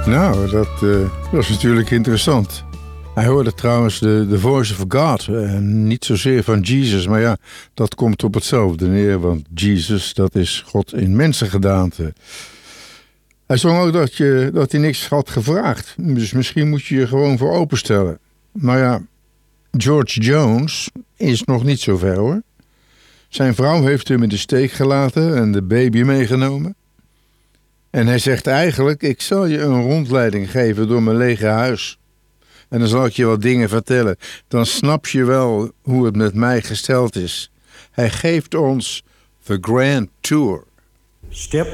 Nou, dat was natuurlijk interessant. Hij hoorde trouwens de Voice of God. Niet zozeer van Jesus, maar ja, dat komt op hetzelfde neer. Want Jesus, dat is God in mensengedaante. Hij zong ook dat hij niks had gevraagd. Dus misschien moet je je gewoon voor openstellen. Maar ja, George Jones is nog niet zo ver hoor. Zijn vrouw heeft hem in de steek gelaten en de baby meegenomen. En hij zegt eigenlijk, ik zal je een rondleiding geven door mijn lege huis. En dan zal ik je wat dingen vertellen. Dan snap je wel hoe het met mij gesteld is. Hij geeft ons The Grand Tour. Step